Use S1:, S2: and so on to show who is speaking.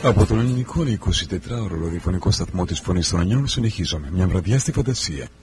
S1: Από τον ελληνικό 24ωρο ραδιοφωνικό σταθμό της Φωνής των Ανιών συνεχίζουμε μια βραδιά στη φαντασία.